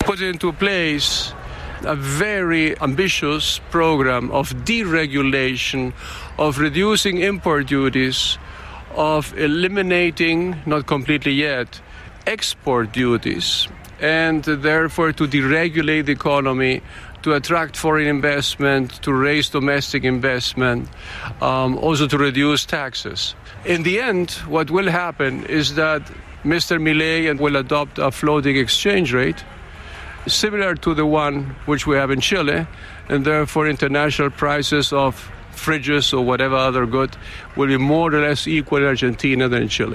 put into place a very ambitious program of deregulation, of reducing import duties, of eliminating, not completely yet, export duties, and therefore to deregulate the economy, to attract foreign investment, to raise domestic investment, also to reduce taxes. In the end, what will happen is that Mr. Milei will adopt a floating exchange rate similar to the one which we have in Chile, and therefore international prices of fridges or whatever other good will be more or less equal in Argentina than in Chile.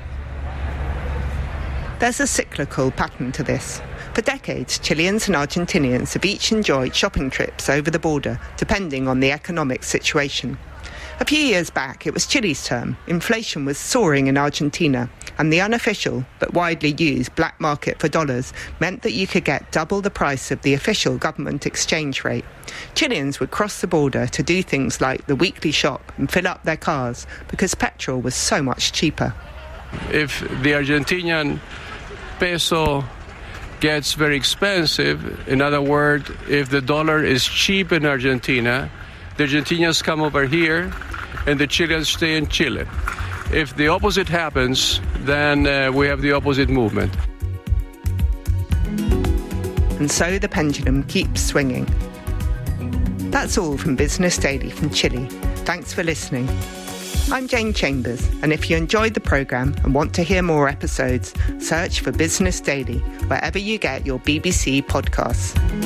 There's a cyclical pattern to this. For decades, Chileans and Argentinians have each enjoyed shopping trips over the border, depending on the economic situation. A few years back, it was Chile's turn. Inflation was soaring in Argentina, and the unofficial but widely used black market for dollars meant that you could get double the price of the official government exchange rate. Chileans would cross the border to do things like the weekly shop and fill up their cars because petrol was so much cheaper. If the Argentinian peso gets very expensive, in other words, if the dollar is cheap in Argentina, the Argentinians come over here and the Chileans stay in Chile. If the opposite happens, then we have the opposite movement. And so the pendulum keeps swinging. That's all from Business Daily from Chile. Thanks for listening. I'm Jane Chambers, and if you enjoyed the programme and want to hear more episodes, search for Business Daily wherever you get your BBC podcasts.